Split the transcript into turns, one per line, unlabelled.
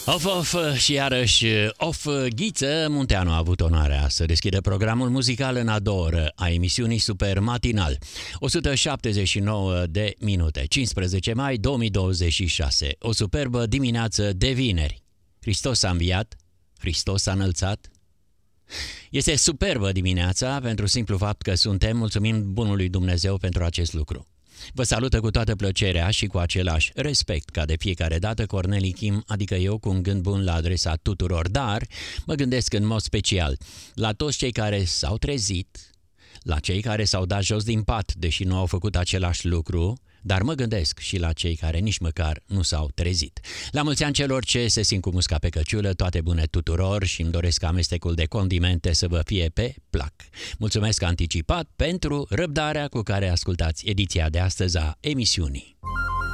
Și iarăși Ghiță Munteanu a avut onoarea să deschidă programul muzical în a doua oră a emisiunii Super Matinal. 179 de minute, 15 mai 2026, o superbă dimineață de vineri. Hristos a înviat, Hristos a înălțat. Este superbă dimineața pentru simplu fapt că suntem, mulțumim bunului Dumnezeu pentru acest lucru. Vă salută cu toată plăcerea și cu același respect ca de fiecare dată Corneli Kim, adică eu, cu un gând bun la adresa tuturor, dar mă gândesc în mod special la toți cei care s-au trezit, la cei care s-au dat jos din pat, deși nu au făcut același lucru, dar mă gândesc și la cei care nici măcar nu s-au trezit. La mulți ani celor ce se simt cu musca pe căciulă, toate bune tuturor și îmi doresc amestecul de condimente să vă fie pe plac. Mulțumesc anticipat pentru răbdarea cu care ascultați ediția de astăzi a emisiunii.